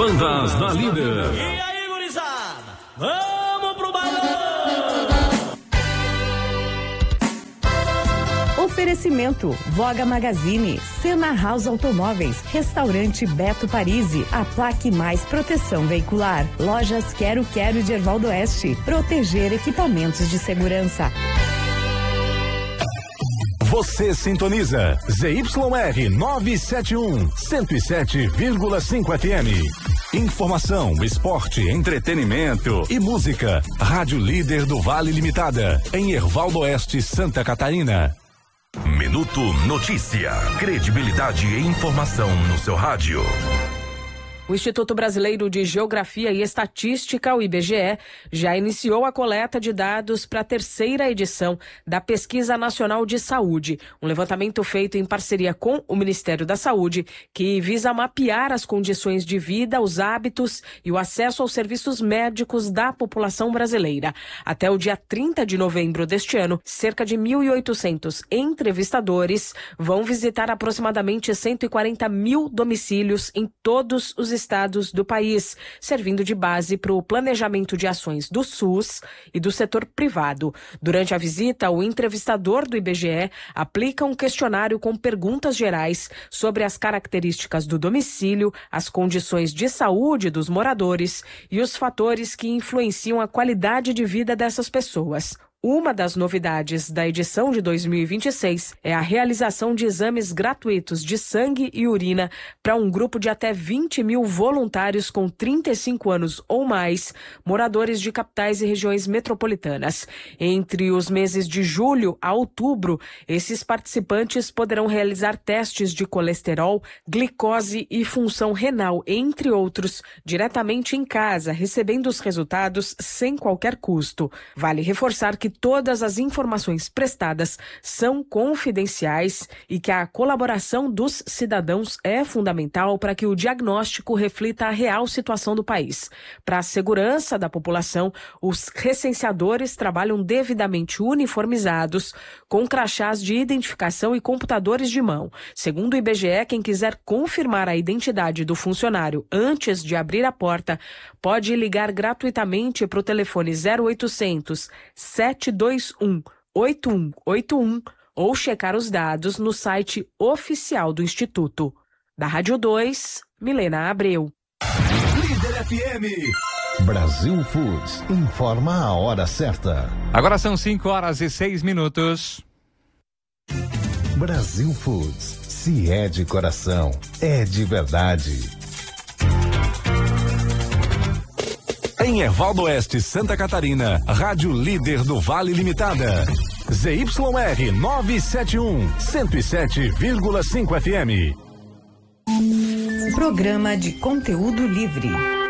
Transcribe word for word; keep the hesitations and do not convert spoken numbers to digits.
Bandas na Líder. E aí, gurizada? Vamos pro balão! Oferecimento: Voga Magazine, Sena House Automóveis, Restaurante Beto Parisi, a Plaque Mais Proteção Veicular, Lojas Quero Quero de Ervaldo Oeste, proteger equipamentos de segurança. Você sintoniza Z Y R novecentos e setenta e um, cento e sete vírgula cinco F M. Informação, esporte, entretenimento e música. Rádio Líder do Vale Limitada, em Ervaldo Oeste, Santa Catarina. Minuto Notícia. Credibilidade e informação no seu rádio. O Instituto Brasileiro de Geografia e Estatística, o I B G E, já iniciou a coleta de dados para a terceira edição da Pesquisa Nacional de Saúde, um levantamento feito em parceria com o Ministério da Saúde, que visa mapear as condições de vida, os hábitos e o acesso aos serviços médicos da população brasileira. Até o dia trinta de novembro deste ano, cerca de mil e oitocentos entrevistadores vão visitar aproximadamente cento e quarenta mil domicílios em todos os estados do país, servindo de base para o planejamento de ações do SUS e do setor privado. Durante a visita, o entrevistador do I B G E aplica um questionário com perguntas gerais sobre as características do domicílio, as condições de saúde dos moradores e os fatores que influenciam a qualidade de vida dessas pessoas. Uma das novidades da edição de dois mil e vinte e seis é a realização de exames gratuitos de sangue e urina para um grupo de até vinte mil voluntários com trinta e cinco anos ou mais, moradores de capitais e regiões metropolitanas. Entre os meses de julho a outubro, esses participantes poderão realizar testes de colesterol, glicose e função renal, entre outros, diretamente em casa, recebendo os resultados sem qualquer custo. Vale reforçar que todas as informações prestadas são confidenciais e que a colaboração dos cidadãos é fundamental para que o diagnóstico reflita a real situação do país. Para a segurança da população, os recenseadores trabalham devidamente uniformizados, com crachás de identificação e computadores de mão. Segundo o I B G E, quem quiser confirmar a identidade do funcionário antes de abrir a porta, pode ligar gratuitamente para o telefone zero oitocentos, sete dois um, oito um oito um ou checar os dados no site oficial do Instituto. Da Rádio dois, Milena Abreu. Líder F M. Brasil Foods informa a hora certa. Agora são cinco horas e seis minutos. Brasil Foods, se é de coração, é de verdade. Em Ervaldo Oeste, Santa Catarina, Rádio Líder do Vale Limitada. Z Y R novecentos e setenta e um, cento e sete vírgula cinco F M. Programa de conteúdo livre.